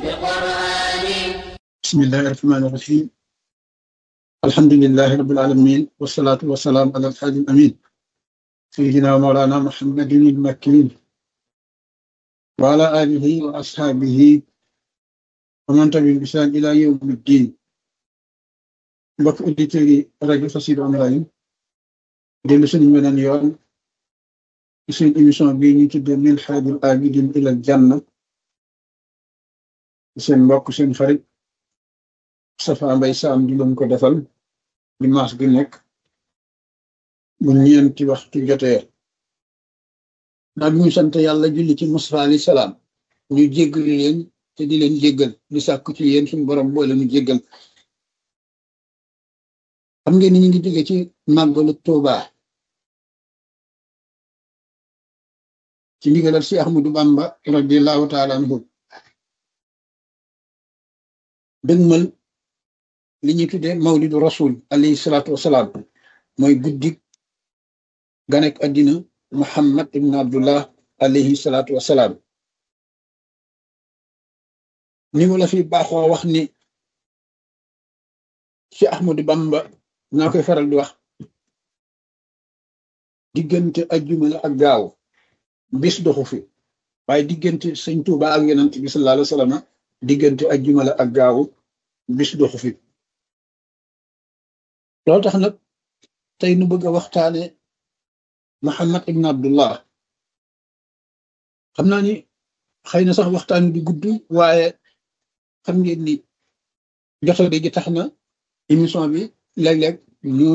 بسم الله الرحمن الرحيم الحمد لله رب العالمين والصلاة والسلام على الحادي الأمين سيدنا مولانا محمد المكين وعلى آله وأصحابه ومن تبعهم بإحسان إلى يوم الدين. mbokk auditeurs yi rajo Xassida online dellu suñu beneen yoon ci suñu émission bii ñu tuddee min haadil aabidiin ilal janna seen mbokk seen xarit Moustapha Mbaye Sam di leen ko defal dimanche bi nekk bu ñeenti waxtu jotee. naa bi ñu sant yàlla julli ci Mustafa alayhi salaam ñu jéggal leen te di leen jéggal di sàkku ci yéen suñu borom boole ñu jéggal. xam ngeen ni ñu ngi jóge ci màggalu Tuuba ci ndigalal si Ahmadu Bamba radiyallahu taala anhu dëgmal li ñuy tuddee mawlidu rasul alayhi salaatu wasalaam mooy guddik ganek addina Muhammad ibn Abdullah alayhi salaatu wasalaam. ni mu la fi baaxoo wax ni si Ahmadu Bamba naa koy faral di wax diggante ajjuma la ak gaaw bis doxu fi waaye diggante sëñ Tuuba ak yonent bi sallallahu alayhi wa sallam diggante ajjuma la ak gaaw bis doxu fi. loolu tax nag tey nu bëgg a waxtaane Muhammad ibn Abdullah. xam naa ni xëy na sax waxtaan di gudd waaye xam ngeen ni jotale gi tax na émission bi léeg-léeg ñu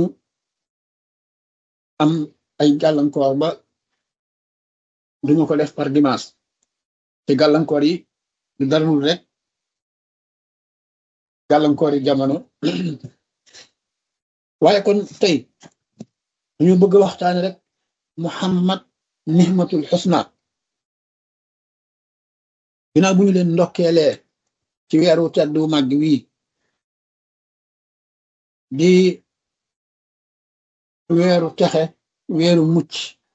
am ay gàllankoor ba duñu ko def par dimanche te gàllankoor yi du darul rek gàllankoor yi jamono waaye kon tey ñu bëgg a waxtaane rek Muhammad nihmatul husna. ginnaaw bu ñu leen ndokkeelee ci weeru tedd wu màgg wii di weeru texe weeru mucc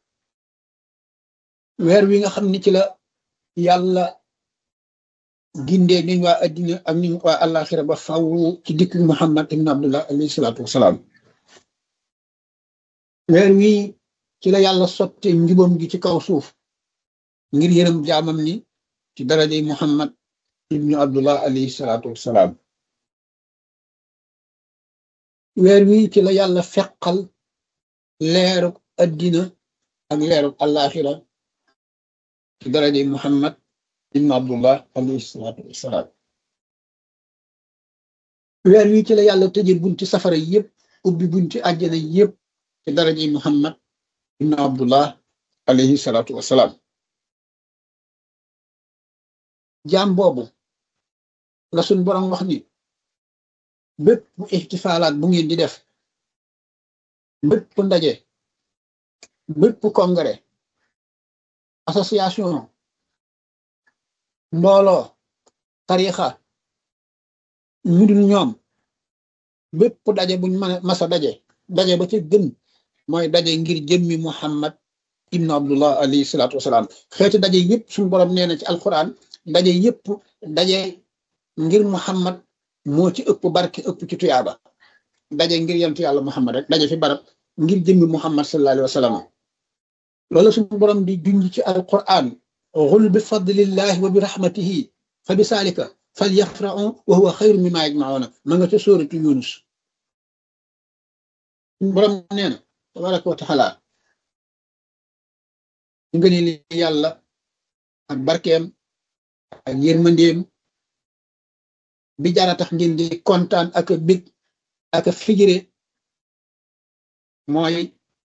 weer wi nga xam ni ci la yàlla gindee niñ waa addina ak niñ waa àllaaxira ba faw ci dikk Muhammad ibn Abdullah alayhi salaatu wasalaam. weer wi ci la yàlla sotte njubam gi ci kaw suuf ngir yërëm jaamam ni ci darajay Muhammad ibn Abdullah alayhi salaatu wasalaam. weer wi ci la yàlla feqal leeruk addina ak leeruk àllaaxira ci darajay Muhammad ibn Abdullah alayhi salaatu wasalaam. weer wi ci la yàlla tëje bunti safara yëpp ubbi bunti àjjana yëpp ci darajay Muhammad ibn Abdullah alayhi salaatu wasalaam. jaam boobu la suñ borom wax ni bépp ixtifaalaat bu ngeen di def bépp ndaje bépp congrès association mbooloo tarixa ñu dul ñoom bépp daje buñ mën a masa daje ba ci gën mooy daje ngir jëmmi Muhammad ibn Abdullah alayhi salaatu wasalaam. xeeti daje yëpp suñ borom nee na ci alquran daje yëpp daje ngir Muhammad moo ci ëpp barke ëpp ci tuyaaba. daje ngir yonent yàlla Muhammad rek daje fi barab ngir jëmmi Muhammad sallallahu alayhi wa sallam. loolu suñu borom di junj ci alquran xul bi fadlillahi wa bi rahmatihi fa bi saalika fal yafrahu wa huwa xayru mimma yajmauna ma nga ca sóoratu Yunus. suñu borom nee na tabaraka wa taala nga ni li yàlla ak barkeem ak yërmandeem bi jaara tax ngeen di kontaan ak a bég ak a figire mooy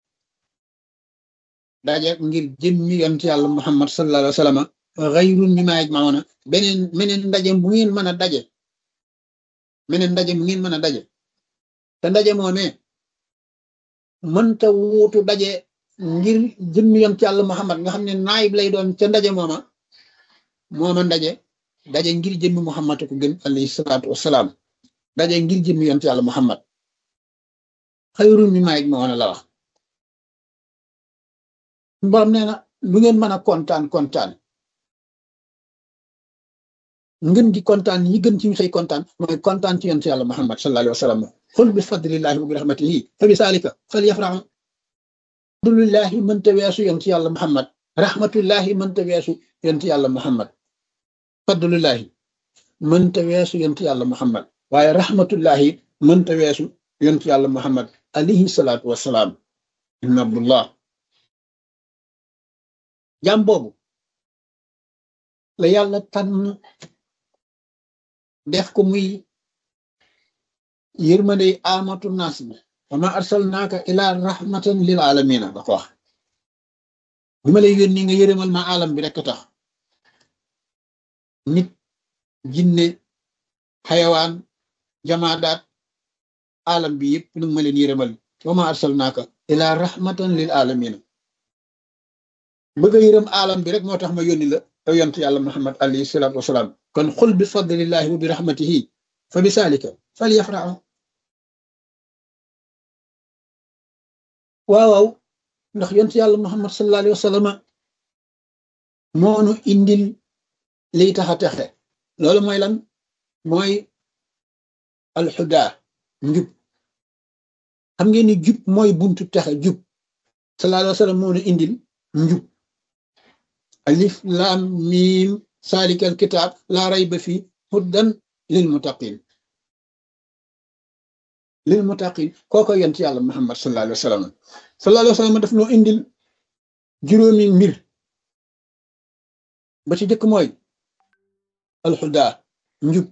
daje ngir jëmmi yonent yàlla Muhammad sallallahu alayhi wa sallam xayrun mimma yajmauna meneen ndaje bu ngeen mën a daje meneen ndaje bu ngeen mën a daje te ndaje moomee mënta wuutu daje ngir jëmmi yonent yàlla Muhammad nga xam ne naayib lay doon ca ndaje mooma daje ngir jëmmi Muhammad ko gën alayhi salaatu wasalaam. daje ngir jëmmi yonent yàlla Muhammad xayrun mimma yajmauna la wax. borom nee na lu ngeen mën a kontaan ngën gi kontaan yi gën ci ñu say kontaan mooy kontaan ci yonent yàlla Muhammad sallallahu alayhi wa sallam xul bi fadlillahi wa bi rahmatihi fa bi saalika falyafrahu fadlullahi mënta weesu yonent yàlla Muhammad rahmatullahi mënta weesu yonent yàlla Muhammad fadlullahi mënta weesu yonent yàlla Muhammad waaye rahmatullahi mënta weesu yonent yàlla Muhammad alayhi salaatu wassalaam ibn abdullah jaam boobu la yàlla tànn def ko muy yërmandey amatu naas bi wa ma arsalnaaka ila rahmatan lil alamina da ko wax bi ma lay yónni nga yërëmal ma alam bi rekk tax nit jinne xayawaan jamaadaat alam bi yëpp nag ma leen yërëmal wa ma arsalnaaka ila rahmatan lil alamina bëgg a yërëm alam bi rek moo tax ma yónni la yow yonent yàlla Muhammad alayhi salaatu wasalaam kon xul bi fadlillahi wa bi rahmatihi fa bi saalika falyafrahu waaw ndax yonent yàlla Muhammad sallallahu alayhi wa sallam moonu indil liy tax a texe loolu mooy lan mooy alxuda njub xam ngeen ni jub mooy buntu texe jub sallallahu alayhi wa sallam moonu indil njub alif laam miim saalikal kitaab laa rayba fi hudan lil muttaqin kooko yonent yàlla Muhammad sallallahu alayhi wa sallam daf noo indil juróomi mbir ba ci jëkk mooy alxuda njub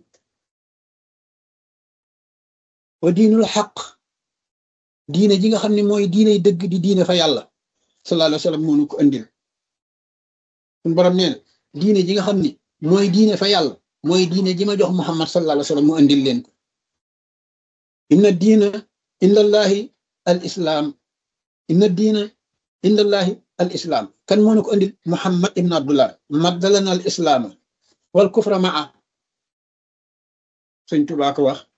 wa diinul xaq diine ji nga xam ne mooy diiney dëgg di diine fa yàlla sallallahu alayhi wa sallam moo nu ko indil suñu borom nee na diine ji nga xam ni mooy diine fa yàlla mooy diine ji ma jox Muhammad sallallahu alayhi wa sallam mu indil leen ko inna diina indallahi al islam inna diina indallahi al islam kan moo nu ko indil Muhammad ibn Abdullah maddalana al islaama wal kufra maa sëñ Tuubaa ko wax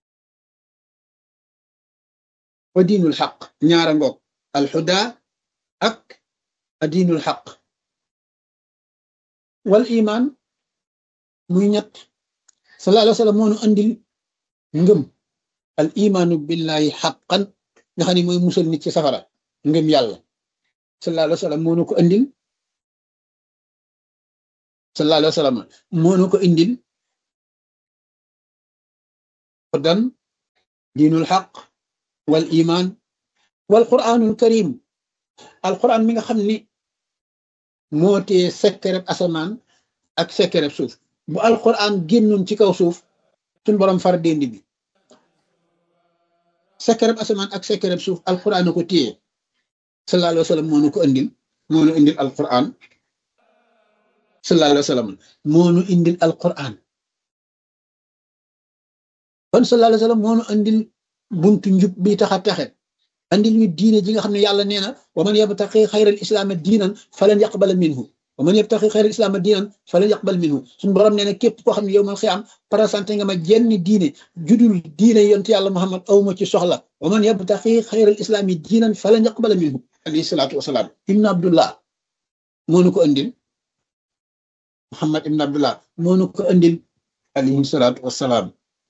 wa diinul xaq ñaara ngoog alxuda ak a diinul xaq wal iman muy ñett sallallahu alayhi wa sallam moo nu andil ngëm al imaanu billahi xaqan nga xam ne mooy musal nit ci safara ngëm yàlla sallallahu alayhi wa sallam moo nu ko andil sallallahu alayhi wa sallam moo nu ko indil dan diinul xaq wal iman wal quraanul karim al quraan mi nga xam ni moo tee sekkereb asamaan ak sekkereb suuf bu alquran génnoon ci kaw suuf suñ borom far déndi bi sekkereb asamaan ak sekkereb suuf alquran a ko téye sallallahu alayhi wa sallam moo nu ko indil moo nu indil alquran sallallahu alayhi wa sallam moo nu indil alquran kon sallallahu alayhi wa sallam moo nu indil buntu njub bi tax a texe andil ñu diine ji nga xam ne yàlla nee na wa man yabtaqi xayral islaama diinan falan yaqbala minhu wa man yabtaqi xayral islaama diinan falan yaqbal minhu suñu borom nee na képp koo xam ne yow man xiyaam présenté nga ma jenn diine judul diine yonent yàlla Muhammad awma ci soxla wa man yabtaqi xayral islaami diinan falan yaqbala minhu alayhi salaatu wasalaam ibn Abdullah moo nu ko andil Muhammad ibn Abdullah moo nu ko andil alayhi salaatu wasalaam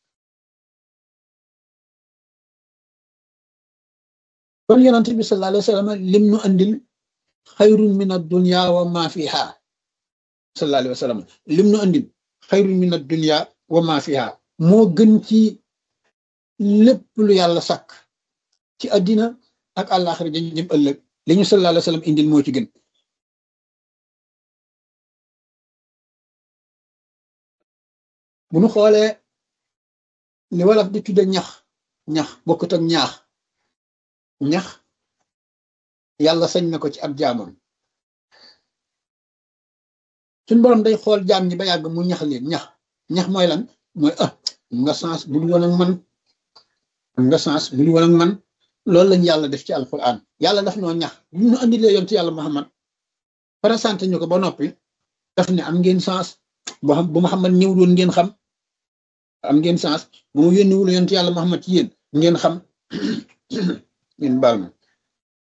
kon yonent bi sallallahu alayhi wa sallam lim nu andil xayrun min ad-dunya wa ma fiha sallallahu alayhi wa sallam lim nu andil xayrun min ad-dunya wa ma fiha moo gën ci lépp lu yàlla sàkk ci àddina ak àllaaxira dañu jëm ëllëg li ñu sallallahu alayhi wa sallam indil moo ci gën bu nu xoolee li wolof di tudde ñax bokkut ak ñax yàlla sañ na ko ci ab jaamam suñ borom day xool jaam ñi ba yàgg mu ñax leen ñax mooy lan mooy nga sens bu dul woon ak man nga sens bu dul woon ak man loolu lañ yàlla def ci alquran yàlla daf noo ñax bu ñu andilee yonent yàlla Muhammad présenté ñu ko ba noppi daf ne am ngeen sens bu Muhammad ñëw doon ngeen xam am ngeen sens bu mu yónniwul yonent yàlla Muhammad ci yéen ngeen xam ngeen baal ma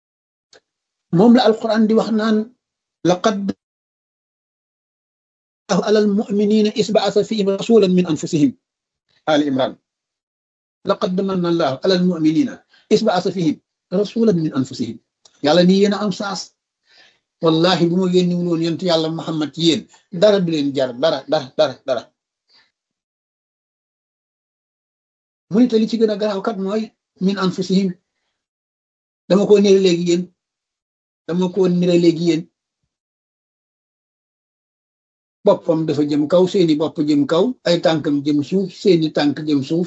moom la alquran di wax naan laqad على المؤمنين إذ بعث فيهم رسولا من أنفسهم آل عمران لقد من الله على المؤمنين إذ بعث فيهم رسولا من أنفسهم yàlla ni yéen a am saas wallahi bu ma yónni woon yonent yàlla Muhammad ci yéen dara du leen jar dara mu ne te li ci gën a garaaw kat mooy min anfusihim dama ko nire léegi yéen boppam dafa jëm kaw seeni bopp jëm kaw ay tànkam jëm suuf seeni tànk jëm suuf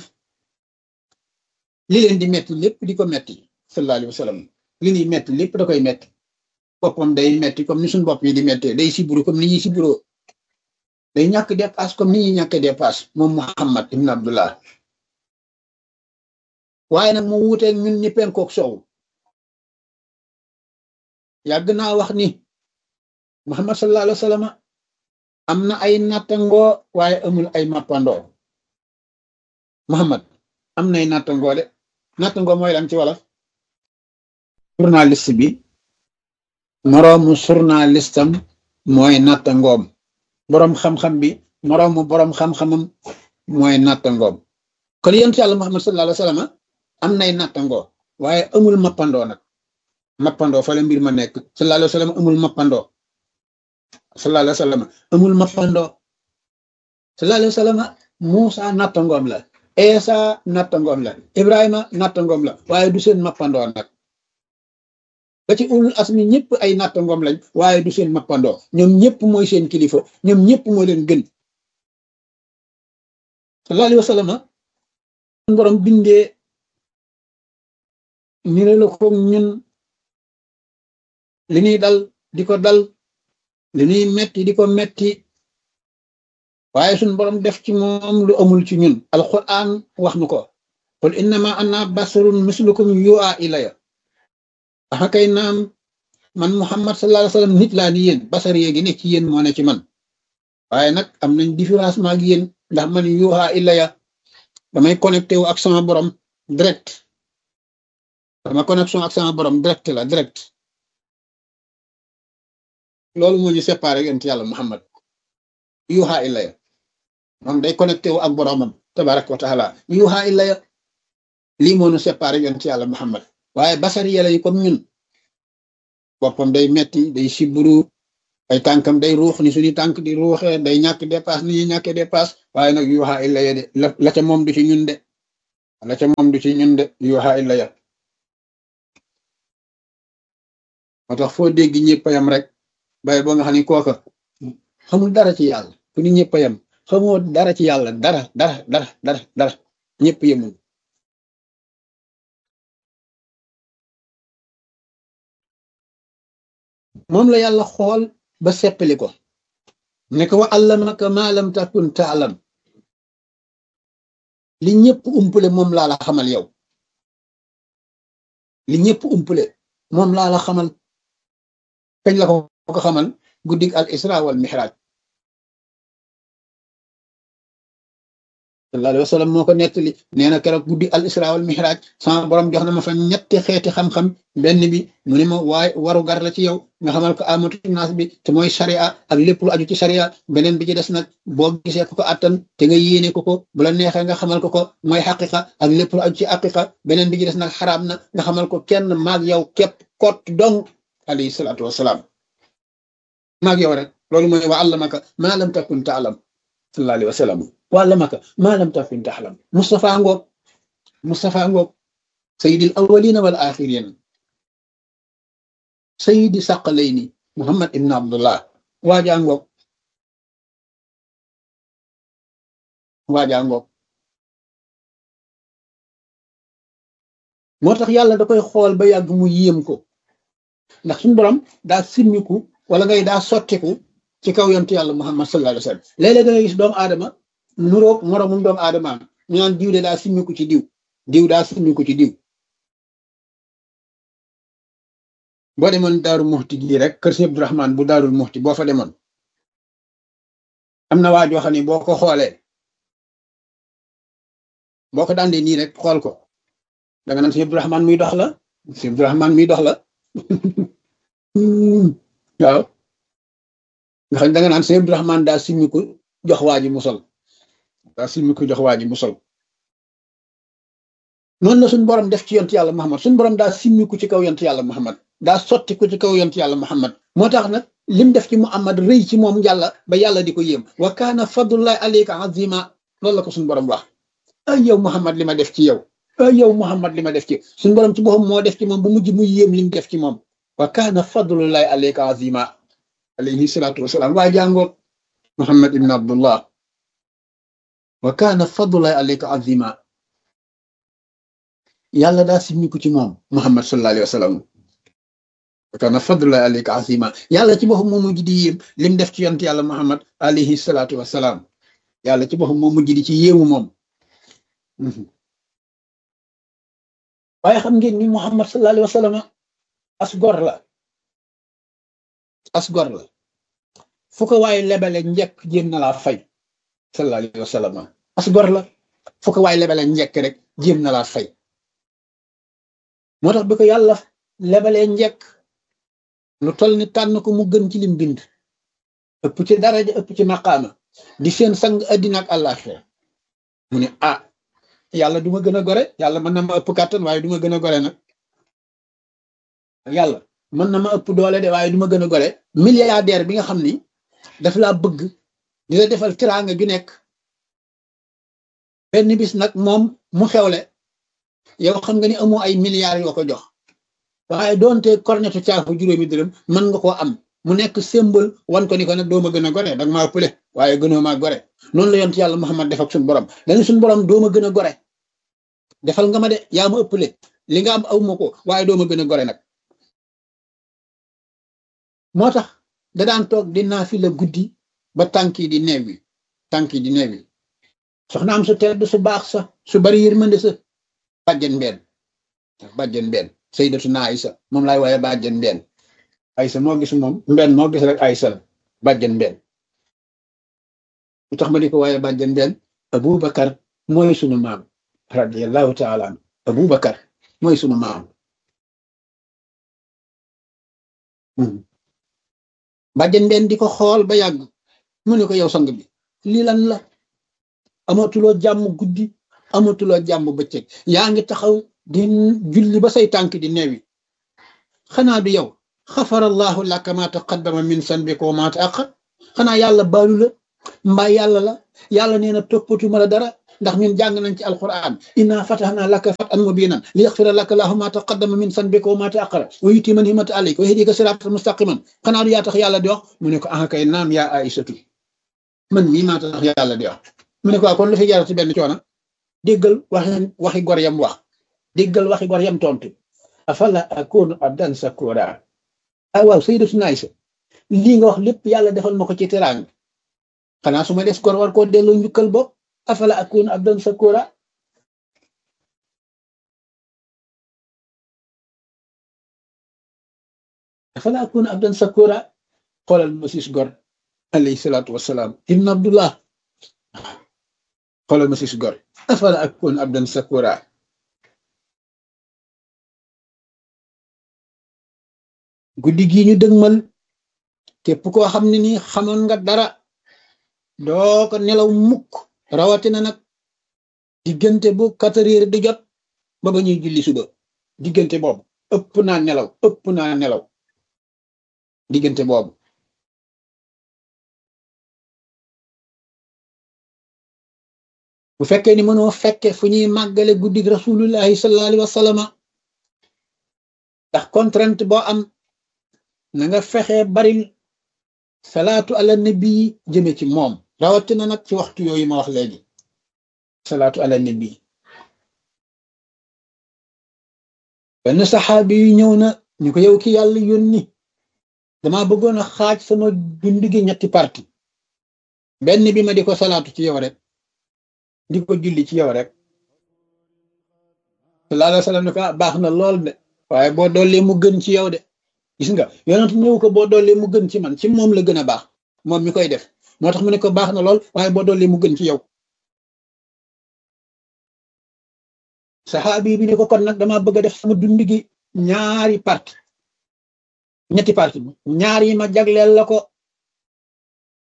li leen di metti lépp di ko metti sallallahu alayhi wa sallam li ñuy metti lépp da koy metti boppam day metti comme ni suñu bopp yi di mettee day siburu comme ni ñuy siburoo day ñàkk dépasse comme ni ñuy ñàkk dépasse moom Muhammad ibn Abdullah waaye nag mu wuuteeg ñun ñi penkook soow yàgg naa wax ni Muhammad sallallahu alayhi wa sallam am na ay nattangoo waaye amul ay mappandoo Muhammad am nay nattangoo de nattangoo mooy lan ci wala journaliste bi moroomu journalistam mooy nattangoom boroom xam-xam bi moroomu boroom xam-xamam mooy nattangoom kon yonent yàlla Muhammad sallallahu alayhi wa sallam am nay nattangoo waaye amul mappandoo nag mappandoo fa la mbir ma nekk sallallahu alayhi wa sallam amul mappandoo sallallahu alayhi wa sallam amul mappandoo sallallahu alayhi wa sallam Muusa nattangoom la Eesa nattangoom la Ibrahima nattangoom la waaye du seen mappandoo nag ba ci ulul asmi ñëpp ay nattangoom lañ waaye du seen mappandoo ñoom ñëpp mooy seen kilifa ñoom ñëpp moo leen gën sallallahu alayhi wa sallam borom bindee ni la ko ñun li ñuy dal di ko dal li ñuy metti di ko metti waaye suñ borom def ci moom lu amul ci ñun alquran wax nu ko qul innama ana basarun mislukum yu'a ilaya axa kay naam man Muhammad sallallahu alayhi wa sallam nit laa ni yéen basar yeegi nekk ci yéen moo ne ci man waaye nag am nañ différence maag yéen ndax man yuha ilaya damay connecté wu ak sama borom direct sama connexion ak sama borom direct la direct loolu moo ñu séparé yonent yàlla Muhammad yuha ilaya moom day connecté wu ak boromam tabaraka wa taala yuha ilaya lii moo ñu séparé yonent yàlla Muhammad waaye basar yàlla yi comme ñun boppam day metti day siburu ay tànkam day ruux ni suñu tànk di ruuxee day ñàkk dépasse ni ñuy ñàkkee dépasse waaye nag yuha illaya de la ca moom du ci ñun de la ca moom du ci ñun de yuha illaya moo tax foo dégg ñëpp a yam rek bay boo nga xam ni kooka xamul dara ci yàlla fu ni ñëpp a yam xamoo dara ci yàlla dara ñëpp yemul moom la yàlla xool ba seppali ko ne ko wa allamaka ma lam takun taalam li ñëpp umpule moom laa la xamal yow li ñëpp umpule moom laa la xamal kañ la ko xamal guddig al isra wal mihraj sallallahu alayhi wa sallam moo ko nettali nee na keroog guddi al isra wal mihraj sama borom jox na ma fa ñetti xeeti xam-xam benn bi mu ne ma waaye waru gar la ci yow nga xamal ko amatu naas bi te mooy sharia ak lépp lu aju ci sharia beneen bi ci des nag boo gisee ko attan te nga yéene ko bu la neexee nga xamal ko mooy xaqiqa ak lépp lu aju ci xaqiqa beneen bi ci des nag xaraam na nga xamal ko kenn maag yow képp kot dong alayhi salaatu wasalaam maag yow rek loolu mooy wa allamaka ma lam takun taalam sallallahu alayhi wa sallam wa allamaka ma lam takun ta'lam Mustafa ngoog sayyidil awwalina wal axirin sayyidi saqalayni Muhammad ibn Abdullah waajaa ngoog moo tax yàlla da koy xool ba yàgg mu yéem ko ndax suñu borom daa simmiku wala ngay daa sottiku ci kaw yontu yàlla Muhammad sallallahu alayhi wa sallam léeg-léeg da ngay gis doomu aadama nuroog moroomum doomu aadama ñu naan diw de daa simmiku ci diw daa simmiku ci diw boo demoon daaru muxti gi rek kër si Abdourahman bu daarul muxti boo fa demoon am na waa joo xam ne boo ko xoolee boo ko daandee nii rek xool ko danga naan si Abdourahman muy dox la waaw nga xam ne da nga naan sëñ Abdourahmane daa simmi ko jox waa ji mu sol daa simmi ko jox waa ji mu sol noonu la suñu borom def ci yont yàlla Muhammad suñu borom daa simmi ko ci kaw yont yàlla Muhammad daa sotti ko ci kaw yont yàlla Muhammad moo tax nag lim def ci Muhammad rëy ci moom yàlla ba yàlla di ko yéem wa kaana fadlullahi alayka azima loolu la ko suñu borom wax ay yow Muhammad li ma def ci yow ay yow Muhammad li ma def ci suñu borom ci boppam moo def ci moom bu mujj muy yéem lim def ci moom wa kaana fadlullahi alayka azima alayhi salaatu wasalaam waa jàngoog Muhammad ibn Abdullah wa kaana fadlullahi alayka azima yàlla daa simmiku ci moom Muhammad sallallahu alayhi wa sallam wa kaana fadlullahi alayka azima yàlla ci boppam moo mujj di yéem lim def ci yonent yàlla Muhammad alayhi salaatu wasalaam yàlla ci boppam moo mujj di ci yéemu moom waaye xam ngeen ni Muhammad sallallahu alayhi wa sallam as gor la as gor la fu ko waaye lebale njëkk jéem na laa fay sallallahu alayhi wa sallam as gor la fu ko waaye lebale njëkk rek jéem na laa fay moo tax bi ko yàlla lebalee njëkk lu toll ni tànn ko mu gën ci lim bind ëpp ci daraja ëpp ci maqaama di seen sang addina ak àllaaxira mu ne ah yàlla du ma gën a gore yàlla mën na ma ëpp kàttan waaye du ma gën a gore nag yàlla mën na ma ëpp doole de waaye du ma gën a gore milliardaire bi nga xam ni daf laa bëgg di la defal tiraanga ju nekk benn bis nag moom mu xewle yow xam nga ni amoo ay milliards yoo ko jox waaye doonte kornetu caafu juróomi dërëm mën nga koo am mu nekk symbole wan ko ni ko nag doo ma gën a gore danga maa ëppale waaye gënoo maa gore noonu la yont yàlla Muhammad def ak suñu borom dañu suñu borom doo ma gën a gore defal nga ma de yaa ma ëppale li nga am aw ma ko waaye doo ma gën a gore nag moo tax da daan toog di naafi la guddi ba tànk yi di neew yi tànk yi di neew yi soxna am su tedd su baax sa su bari yërmande sa bàjjen mbenn sayyidatuna Aysa moom laay waaye bàjjen mbenn Aysa moo gis moom mbenn moo gis rek Aysa la bàjjen mbenn lu tax ma di ko waaye bàjjen mbenn Abubakar mooy sunu maam radiyallahu taala anhu Abubakar mooy sunu maam bàjjen mbenn di ko xool ba yàgg mu ne ko yow sang bi lii lan la amatuloo jàmm guddi amatuloo jàmm bëccëg yaa ngi taxaw di julli ba say tànk di neewi xanaa du yow xafarallahu laka ma taqaddama min sanbika wa ma ta'akhkhar xanaa yàlla baalu la mbaa yàlla la yàlla nee na toppatuma la dara ndax ñun jàng nañ ci alquran inna fatahna laka fatan mubinan li yaghfira laka lahu ma taqaddama min sanbika wa ma ta'akhkhar wa yutimma ni'mata alayka wa yahdika siratan mustaqiman xanaa du yaa tax yàlla di wax mu ne ko ah kay naam yaa Aysatu man mii maa tax yàlla di wax mu ne ko kon lu fi jaar ci benn coono déggal waxi gor yam wax déggal waxi gor yam tontu afala akunu abdan sakura ah waaw sayyidatuna Aysa lii nga wax lépp yàlla defal ma ko ci teraanga xanaa su ma des gor war koo delloo njukkal bopp afala akunu abdan sakura afala akunu abdan sakura xoolal ma siis gor alayhi salaatu wasalaam ibn Abdullah xoolal ma siis gor afala akunu abdan sakura guddi gii ñu dëgmal képp koo xam ne nii xamoon nga dara doo ko nelaw mukk rawatina nag diggante bu 4 heures di jot ba ba ñuy julli suba diggante boobu ëpp naa nelaw diggante boobu bu fekkee ni mënoo fekke fu ñuy màggale guddi rasulullahi sallallahu alayhi wa sallam ndax contrainte boo am na nga fexe baril salaatu ala nabi jëme ci moom rawatina nag ci waxtu yooyu ma wax léegi salaatu ala nabi benn saxaabi yu ñëw na ñu ko yow ki yàlla yónni dama bëggoon a xaaj sama dund gi ñetti parti benn bi ma di ko salaatu ci yow rek di ko julli ci yow rek sallallahu alayhi wa sallam ne ko baax na lool de waaye boo dollee mu gën ci yow de gis nga yonent ñëw ko boo dollee mu gën ci man ci moom la gën a baax moom mi koy def moo tax mu ne ko baax na lool waaye boo dollee mu gën ci yow saxaabi bi ne ko kon nag dama bëgg a def sama dund gi ñetti parti ñaar yi ma jagleel la ko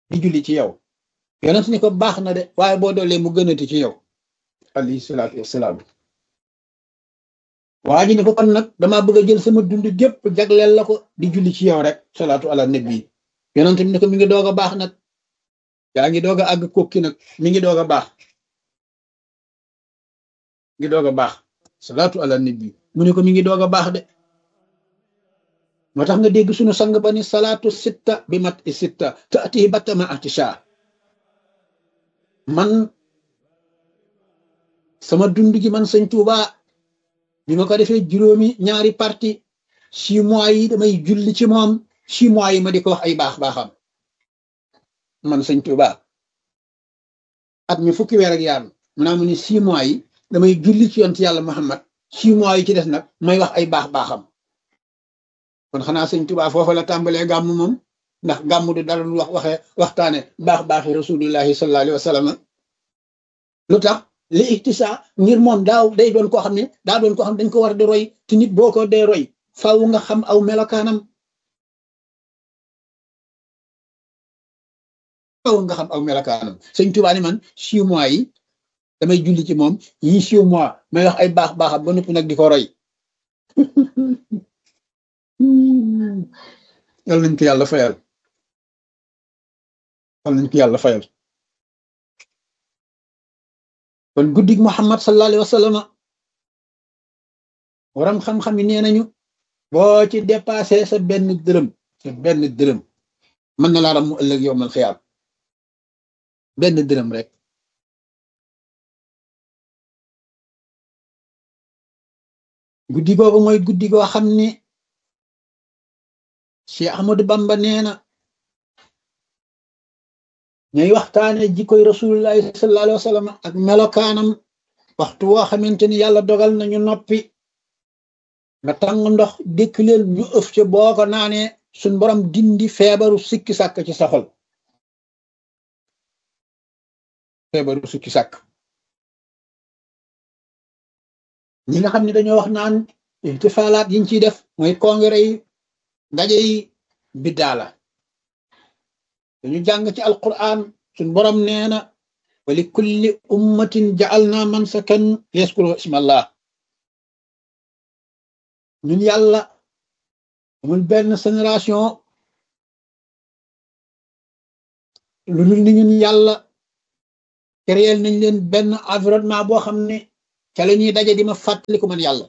di julli ci yow yonent ni ko baax na de waaye boo doolee mu gënati ci yow alayhi salaatu wasalaam waa ji ni ko kon nag damaa bëgg a jël sama dund gépp jagleel la ko di julli ci yow rek salaatu ala nabi yonent bi ne ko mi ngi doog a baax nag yaa ngi doog a àgg kokki nag mi ngi doog a baax ngi doog a baax salaatu ala nabi mu ne ko mi ngi doog a baax de moo tax nga dégg sunu sang ba ni salaatu sitta bi mat i sitta te ati battama atisha man sama dund gi man sëñ Tuuba bi ma ko defee juróomi ñaari parti 6 mois yi damay julli ci moom 6 mois yi ma di ko wax ay baax baaxam man sëñ Tuuba at mi fukki weer ak yaar mu naa mu ni 6 mois yi damay julli ci yonent yàlla Muhammad 6 mois yi ci des nag may wax ay baax baaxam kon xanaa sëñ Tuuba foofa la tàmbalee gàmm moom ndax gàmm du dara lu waxtaane baax baaxi rasulillahi sallallahu alayhi wa sallam lu tax li ihtisa ngir moom day doon koo xam ne daa doon koo xam ne dañ ko war di roy te nit boo ko dee roy faaw nga xam aw melokaanam faaw nga xam aw melokaanam sëñ Tuuba ni man 6 mois yi damay julli ci moom yi 6 mois may wax ay baax baaxam ba noppi nag di ko roy yal nañ ko yàlla fayal yal nañ ko yàlla fayal kon guddig Muhammad sallallahu alayhi wa sallam waram xam-xam yi nee nañu boo ci dépassé sa benn dërëm mën na laa ram mu ëllëg yowmal xiyaam benn dërëm rek guddi googu mooy guddi goo xam ne Cheikh Ahmadou Bamba nee na ñooy waxtaane jikkoy rasulullahi sallallahu alayhi wa sallam ak melokaanam waxtu woo xamante ni yàlla dogal nañu noppi nga tàng ndox dékk leen ñu ëf ca boo ko naanee suñ borom dindi feebaru sikki sàkk ci sa xol feebaru sikki sàkk ñi nga xam ne dañoo wax naan ihtifaalaat yiñ ciy def mooy congrès yi ndaje yi biddaa la dañu jàng ci alquran suñ borom nee na wa li kulli ummatin ja'alna mansakan yaskuru ismallah ñun yàlla amul benn génération lu dul ni ñun yàlla créer nañ leen benn environnement boo xam ne ca la ñuy daje di ma fàttaliku man yàlla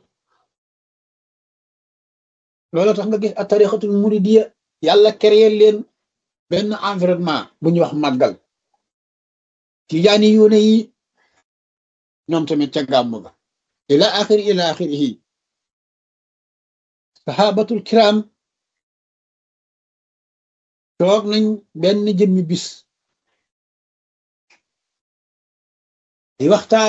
loolu tax nga gis a tarixatul muridiyya yàlla créer leen benn environnement bu ñuy wax màggal tijaani yuune yi ñoom tamit ca gàmmu ga ila axirihi sahabatul kiram toog nañ benn jëmmi bis di waxtaan